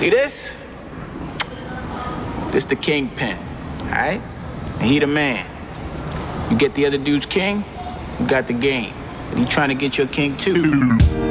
See this? This the kingpin, all right? And he the man. You get the other dude's king, you got the game. And he trying to get your king too.